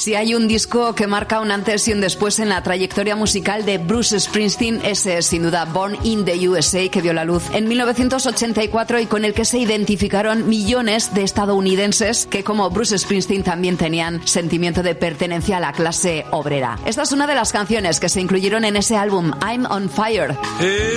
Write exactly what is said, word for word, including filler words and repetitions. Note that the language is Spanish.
Si hay un disco que marca un antes y un después en la trayectoria musical de Bruce Springsteen, ese es sin duda Born in the U S A, que vio la luz en mil novecientos ochenta y cuatro y con el que se identificaron millones de estadounidenses que, como Bruce Springsteen, también tenían sentimiento de pertenencia a la clase obrera. Esta es una de las canciones que se incluyeron en ese álbum, I'm on Fire.